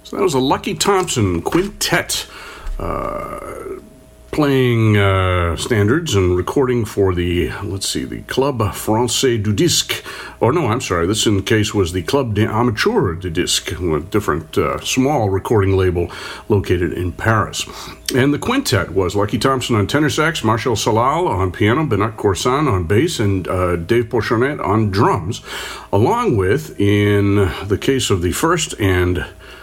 So that was a Lucky Thompson Quintet playing standards and recording for the Club Français du Disque. Oh, no, I'm sorry. This, in case, was the Club des Amateurs du Disque, a different small recording label located in Paris. And the quintet was Lucky Thompson on tenor sax, Martial Salal on piano, Benoit Corsan on bass, and Dave Pochonnet on drums, along with, in the case of the first and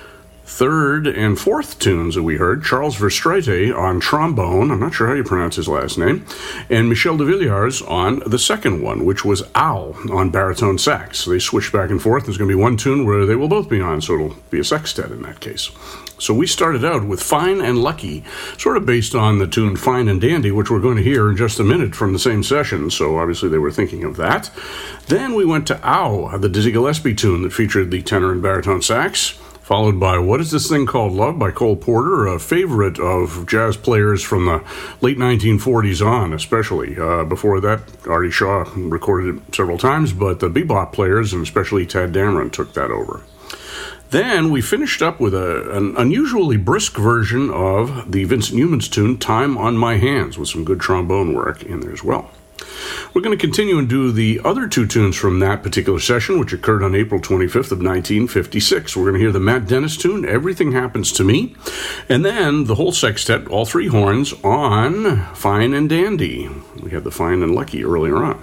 third and fourth tunes that we heard, Charles Verstraete on trombone, I'm not sure how you pronounce his last name, and Michel de Villiers on the second one, which was Al on baritone sax. They switched back and forth. There's going to be one tune where they will both be on, so it'll be a sextet in that case. So we started out with Fine and Lucky, sort of based on the tune Fine and Dandy, which we're going to hear in just a minute from the same session, so obviously they were thinking of that. Then we went to Ow, the Dizzy Gillespie tune that featured the tenor and baritone sax, followed by What Is This Thing Called Love by Cole Porter, a favorite of jazz players from the late 1940s on, especially. Before that, Artie Shaw recorded it several times, but the bebop players, and especially Tad Dameron, took that over. Then we finished up with an unusually brisk version of the Vincent Youmans tune, Time on My Hands, with some good trombone work in there as well. We're going to continue and do the other two tunes from that particular session, which occurred on April 25th of 1956. We're going to hear the Matt Dennis tune, Everything Happens to Me, and then the whole sextet, all three horns, on Fine and Dandy. We had the Fine and Lucky earlier on.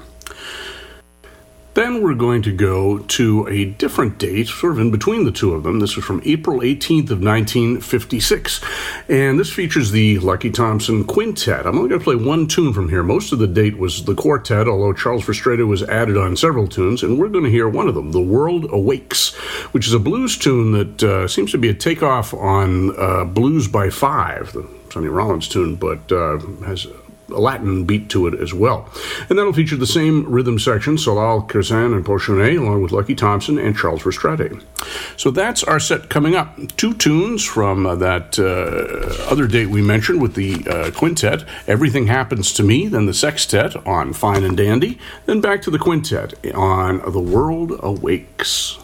Then we're going to go to a different date, sort of in between the two of them. This is from April 18th of 1956, and this features the Lucky Thompson Quintet. I'm only going to play one tune from here. Most of the date was the quartet, although Charles Verstraete was added on several tunes, and we're going to hear one of them, The World Awakes, which is a blues tune that seems to be a takeoff on Blues by Five, the Sonny Rollins tune, but has a Latin beat to it as well. And that'll feature the same rhythm section, Salal, Corsan, and Pochonnet, along with Lucky Thompson and Charles Verstraete. So that's our set coming up. Two tunes from that other date we mentioned with the quintet, Everything Happens to Me, then the sextet on Fine and Dandy, then back to the quintet on The World Awakes.